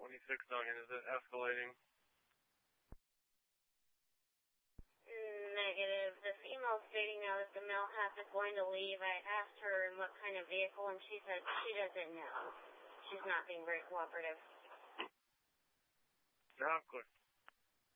26 Duncan. Is it escalating? Negative. The female's stating now that the male half is going to leave. I asked her in what kind of vehicle, and she said she doesn't know. She's not being very cooperative. Yeah, good.